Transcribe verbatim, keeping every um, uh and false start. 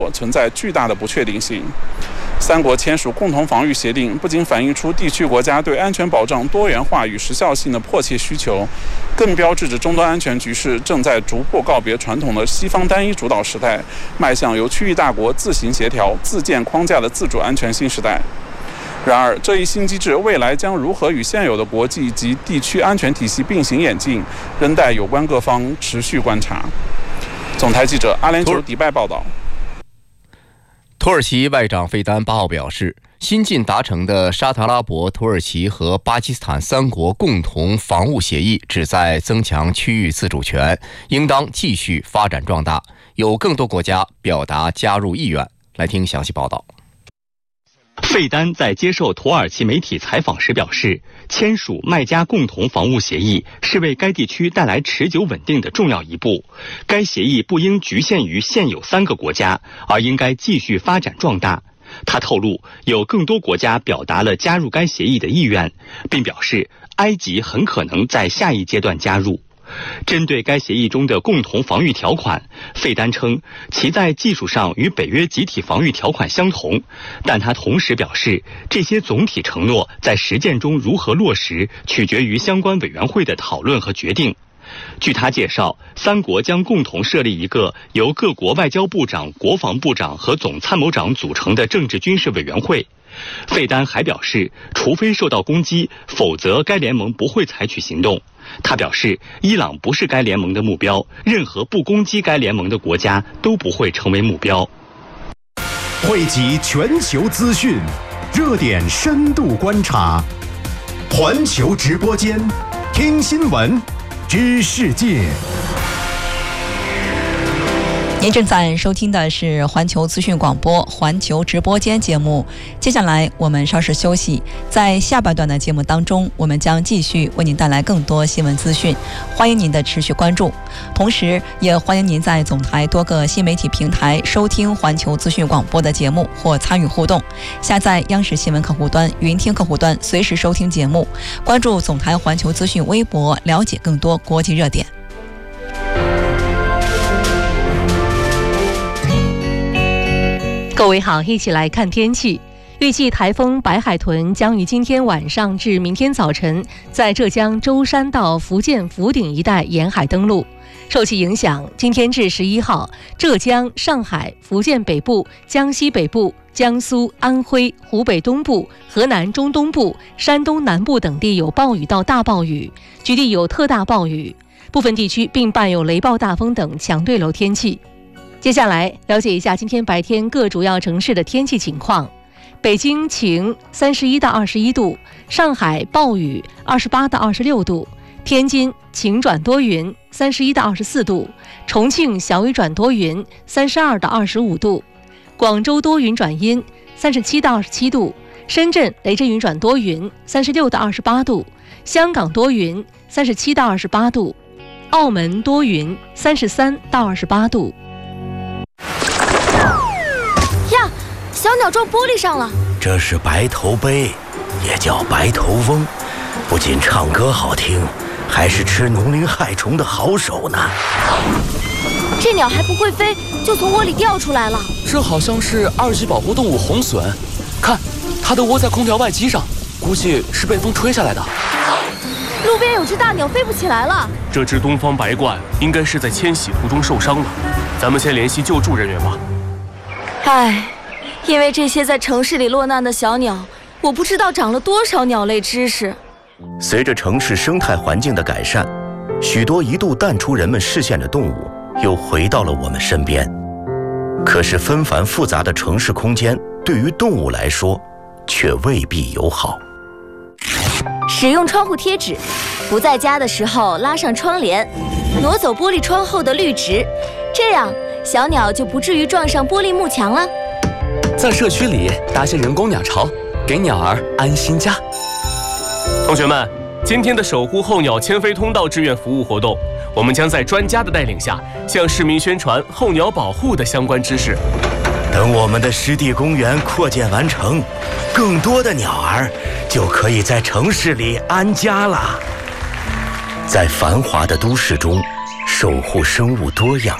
存在巨大的不确定性。三国签署共同防御协定，不仅反映出地区国家对安全保障多元化与时效性的迫切需求，更标志着终端安全局势正在逐步告别传统的西方单一主导时代，迈向由区域大国自行协调、自建框架的自主安全新时代。然而，这一新机制未来将如何与现有的国际及地区安全体系并行演进，仍待有关各方持续观察。总台记者阿联酋迪拜报道。 土耳其外长费丹八号表示，新近达成的沙特阿拉伯、土耳其和巴基斯坦三国共同防务协议旨在增强区域自主权，应当继续发展壮大。有更多国家表达加入意愿。来听详细报道。 费丹在接受土耳其媒体采访时表示，签署麦加共同防务协议是为该地区带来持久稳定的重要一步。该协议不应局限于现有三个国家，而应该继续发展壮大。他透露，有更多国家表达了加入该协议的意愿，并表示埃及很可能在下一阶段加入。针对该协议中的共同防御条款，费丹称其在技术上与北约集体防御条款相同，但他同时表示，这些总体承诺在实践中如何落实，取决于相关委员会的讨论和决定。据他介绍，三国将共同设立一个由各国外交部长、国防部长和总参谋长组成的政治军事委员会。费丹还表示，除非受到攻击，否则该联盟不会采取行动。他表示，伊朗不是该联盟的目标，任何不攻击该联盟的国家都不会成为目标。 汇集全球资讯，热点深度观察，环球直播间，听新闻，知世界。 您正在收听的是环球资讯广播环球直播间节目，接下来我们稍事休息，在下半段的节目当中，我们将继续为您带来更多新闻资讯，欢迎您的持续关注。同时也欢迎您在总台多个新媒体平台收听环球资讯广播的节目或参与互动，下载央视新闻客户端、云听客户端，随时收听节目，关注总台环球资讯微博，了解更多国际热点。 各位好，一起来看天气。预计台风白海豚将于今天晚上至明天早晨在浙江舟山到福建福鼎一带沿海登陆。受其影响，今天至十一号，浙江、上海、福建北部、江西北部、江苏、安徽、湖北东部、河南中东部、山东南部等地有暴雨到大暴雨，局地有特大暴雨，部分地区并伴有雷暴大风等强对流天气。接下来了解一下今天白天各主要城市的天气情况。北京晴，三十一到二十一度；上海暴雨，二十八到二十六度；天津晴转多云，三十一到二十四度；重庆小雨转多云，三十二到二十五度；广州多云转阴，三十七到二十七度；深圳雷阵雨转多云，三十六到二十八度；香港多云，三十七到二十八度；澳门多云，三十三到二十八度。 呀，小鸟撞玻璃上了。 这是白头鹎，也叫白头翁，不仅唱歌好听，还是吃农灵害虫的好手呢。 这鸟还不会飞，就从窝里掉出来了。 这好像是二级保护动物红隼，看，它的窝在空调外机上，估计是被风吹下来的。 路边有只大鸟飞不起来了。 这只东方白鹳应该是在迁徙途中受伤了，咱们先联系救助人员吧。 唉，因为这些在城市里落难的小鸟，我不知道长了多少鸟类知识。 随着城市生态环境的改善，许多一度淡出人们视线的动物又回到了我们身边。可是纷繁复杂的城市空间对于动物来说却未必友好。 使用窗户贴纸，不在家的时候拉上窗帘，挪走玻璃窗后的绿植，这样小鸟就不至于撞上玻璃幕墙了。 在社区里搭些人工鸟巢，给鸟儿安心家。 同学们，今天的守护候鸟迁飞通道志愿服务活动，我们将在专家的带领下，向市民宣传候鸟保护的相关知识。 等我们的湿地公园扩建完成，更多的鸟儿就可以在城市里安家了。在繁华的都市中，守护生物多样，